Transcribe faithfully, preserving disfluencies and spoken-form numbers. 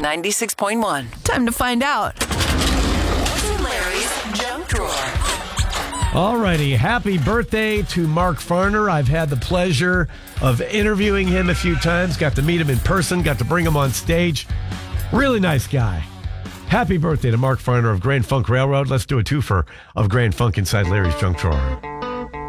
ninety-six point one. Time to find out. What's in Larry's junk drawer? Alrighty, happy birthday to Mark Farner. I've had the pleasure of interviewing him a few times, got to meet him in person, got to bring him on stage. Really nice guy. Happy birthday to Mark Farner of Grand Funk Railroad. Let's do a twofer of Grand Funk inside Larry's junk drawer.